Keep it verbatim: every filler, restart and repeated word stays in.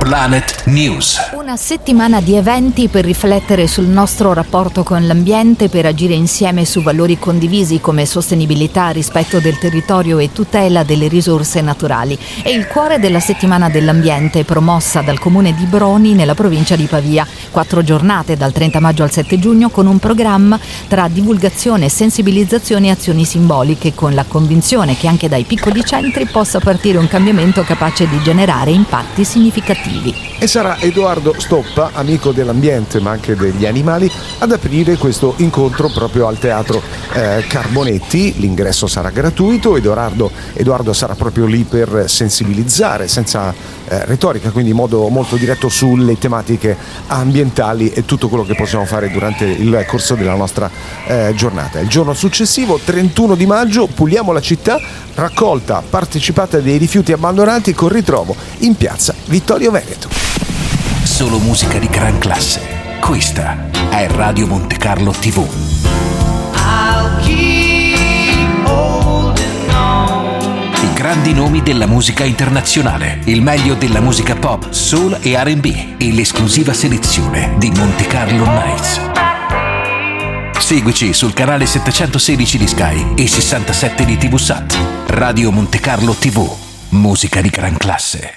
Planet News. Una settimana di eventi per riflettere sul nostro rapporto con l'ambiente, per agire insieme su valori condivisi come sostenibilità, rispetto del territorio e tutela delle risorse naturali. È il cuore della settimana dell'ambiente, promossa dal comune di Broni nella provincia di Pavia. Quattro giornate dal trenta maggio al sette giugno, con un programma tra divulgazione, sensibilizzazione e azioni simboliche, con la convinzione che anche dai piccoli centri possa partire un cambiamento capace di generare impatti significativi. E sarà Edoardo Stoppa, amico dell'ambiente ma anche degli animali, ad aprire questo incontro proprio al Teatro eh, Carbonetti. L'ingresso sarà gratuito. Edoardo, Edoardo sarà proprio lì per sensibilizzare senza eh, retorica, quindi in modo molto diretto sulle tematiche ambientali e tutto quello che possiamo fare durante il corso della nostra eh, giornata. Il giorno successivo, trentuno di maggio, puliamo la città, raccolta partecipata dei rifiuti abbandonati con ritrovo in piazza Vittorio Veneto. Solo musica di gran classe. Questa è Radio Monte Carlo tivù. I grandi nomi della musica internazionale, il meglio della musica pop, soul e R and B e l'esclusiva selezione di Monte Carlo Nights. Seguici sul canale settecentosedici di Sky e sessantasette di tivù Sat. Radio Monte Carlo tivù. Musica di gran classe.